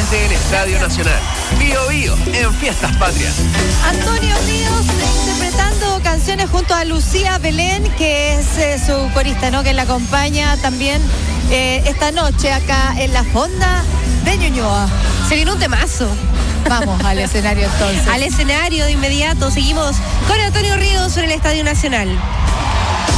desde el Estadio Nacional. Bío Bío en Fiestas Patrias. Antonio Ríos interpretando canciones junto a Lucía Belén, que es su corista, ¿no? Que la acompaña también esta noche acá en la Fonda de Ñuñoa. Se viene un temazo. Vamos al escenario entonces. Al escenario de inmediato. Seguimos con Antonio Ríos en el Estadio Nacional.